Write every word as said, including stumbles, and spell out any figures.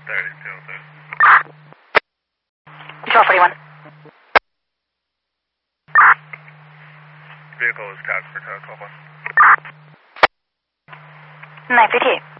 thirty-two, thirty. Control forty-one. Vehicle is tagged for twelve one. nine fifty-eight.